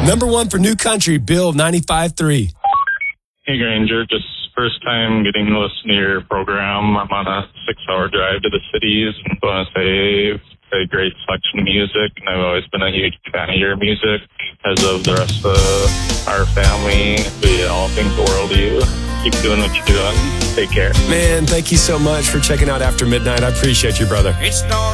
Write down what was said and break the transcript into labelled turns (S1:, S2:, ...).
S1: Number one for New Country, Bill 95.3.
S2: Hey, Granger, just first time getting to listen to your program. I'm on a 6-hour drive to the cities and want to say a great selection of music, and I've always been a huge fan of your music. As of the rest of our family, we all think the world of you. Keep doing what you're doing. Take care.
S1: Man, thank you so much for checking out After Midnight. I appreciate you, brother.
S3: It's dark.